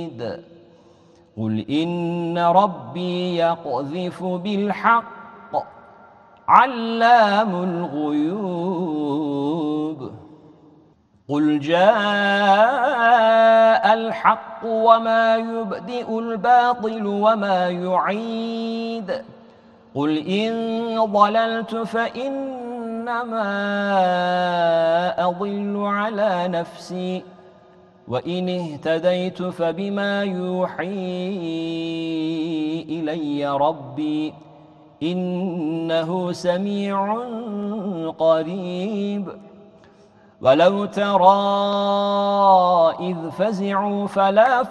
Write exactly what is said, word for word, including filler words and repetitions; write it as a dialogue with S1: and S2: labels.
S1: شديد قل إن ربي يقذف بالحق علام الغيوب قل جاء الحق وما يبدئ الباطل وما يعيد قل إن ضللت فإنما أضل على نفسي وإن اهتديت فبما يوحي إلي ربي إنه سميع قريب ولو ترى إذ فزعوا فلا